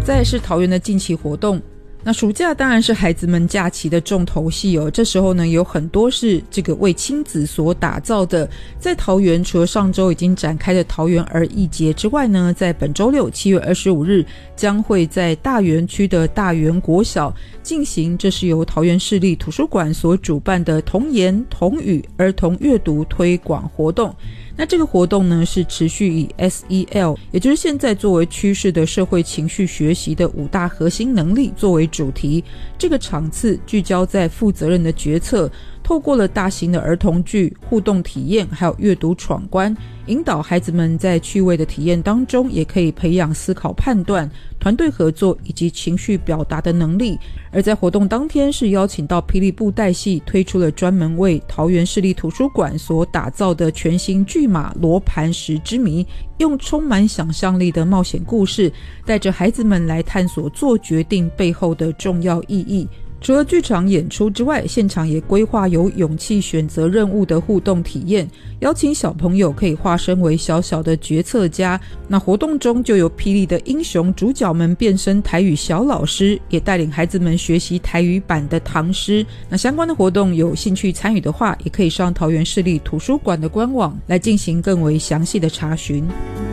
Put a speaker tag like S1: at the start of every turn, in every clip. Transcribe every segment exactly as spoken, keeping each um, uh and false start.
S1: 再来是桃园的近期活动。那暑假当然是孩子们假期的重头戏哦，这时候呢有很多是这个为亲子所打造的。在桃园除了上周已经展开的桃园儿艺节之外呢，在本周六七月二十五日将会在大园区的大园国小进行，这是由桃园市立图书馆所主办的童言童语儿童阅读推广活动。那这个活动呢是持续以 S E L 也就是现在作为趋势的社会情绪学习的五大核心能力作为主题，这个场次聚焦在负责任的决策，透过了大型的儿童剧、互动体验还有阅读闯关，引导孩子们在趣味的体验当中也可以培养思考判断、团队合作以及情绪表达的能力。而在活动当天是邀请到霹雳布袋戏推出了专门为桃园市立图书馆所打造的全新巨马罗盘石之谜，用充满想象力的冒险故事带着孩子们来探索做决定背后的重要意义。除了剧场演出之外，现场也规划有勇气选择任务的互动体验，邀请小朋友可以化身为小小的决策家。那活动中就有霹雳的英雄主角们变身台语小老师，也带领孩子们学习台语版的唐诗。那相关的活动有兴趣参与的话，也可以上桃园市立图书馆的官网来进行更为详细的查询。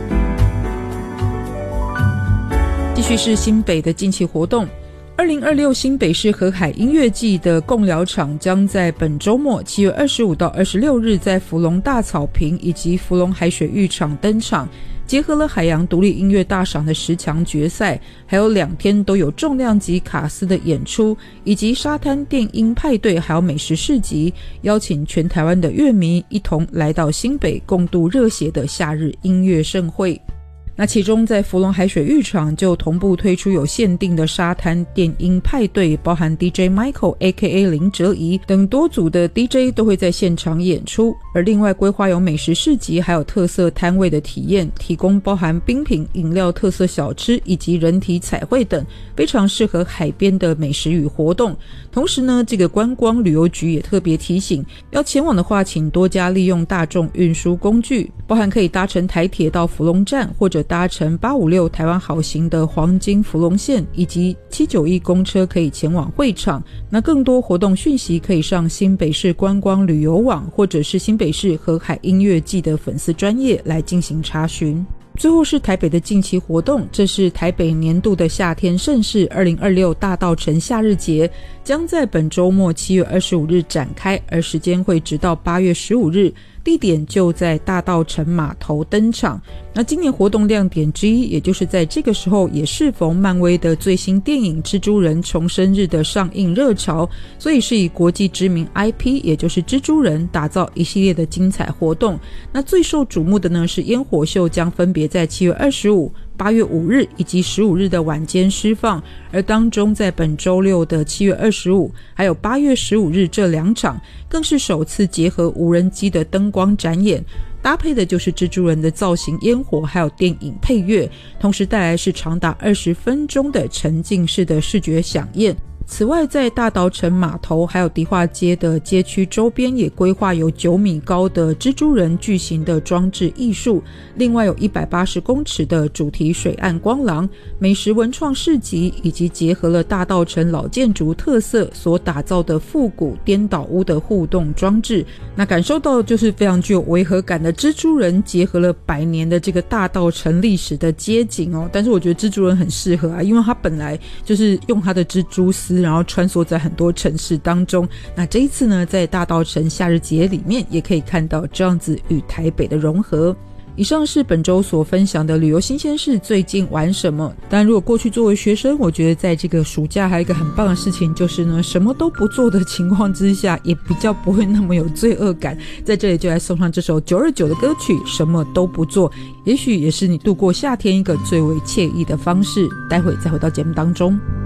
S1: 继续是新北的近期活动。二零二六新北市河海音乐季的共疗场将在本周末七月二十五到二十六日在福隆大草坪以及福隆海水浴场登场，结合了海洋独立音乐大赏的十强决赛，还有两天都有重量级卡司的演出，以及沙滩电音派对，还有美食市集，邀请全台湾的乐迷一同来到新北共度热血的夏日音乐盛会。那其中在福隆海水浴场就同步推出有限定的沙滩电音派对，包含 D J Michael A K A 林哲仪等多组的 D J 都会在现场演出，而另外规划有美食市集还有特色摊位的体验，提供包含冰品、饮料、特色小吃以及人体彩绘等，非常适合海边的美食与活动。同时呢，这个观光旅游局也特别提醒，要前往的话请多加利用大众运输工具，包含可以搭乘台铁到福隆站，或者搭乘八五六台湾好行的黄金福隆线，以及七九一公车可以前往会场。那更多活动讯息可以上新北市观光旅游网，或者是新北市河海音乐季的粉丝专页来进行查询。最后是台北的近期活动，这是台北年度的夏天盛事二零二六大稻埕夏日节，将在本周末七月二十五日展开，而时间会直到八月十五日，地点就在大稻埕码头登场。那今年活动亮点之一，也就是在这个时候也适逢漫威的最新电影蜘蛛人重生日的上映热潮，所以是以国际知名 I P 也就是蜘蛛人打造一系列的精彩活动。那最受瞩目的呢是烟火秀，将分别在七月二十五、八月五日以及十五日的晚间释放，而当中在本周六的七月二十五还有八月十五日这两场更是首次结合无人机的灯光展演，搭配的就是蜘蛛人的造型烟火还有电影配乐，同时带来是长达二十分钟的沉浸式的视觉飨宴。此外，在大稻埕码头还有迪化街的街区周边也规划有九米高的蜘蛛人巨型的装置艺术，另外有一百八十公尺的主题水岸光廊、美食文创市集，以及结合了大稻埕老建筑特色所打造的复古颠倒屋的互动装置。那感受到就是非常具有违和感的蜘蛛人结合了百年的这个大稻埕历史的街景哦，但是我觉得蜘蛛人很适合啊，因为他本来就是用他的蜘蛛丝然后穿梭在很多城市当中。那这一次呢，在大稻埕夏日节里面也可以看到这样子与台北的融合。以上是本周所分享的旅游新鲜事，最近玩什么。但如果过去作为学生，我觉得在这个暑假还有一个很棒的事情，就是呢什么都不做的情况之下也比较不会那么有罪恶感。在这里就来送上这首九二九的歌曲什么都不做，也许也是你度过夏天一个最为惬意的方式。待会再回到节目当中。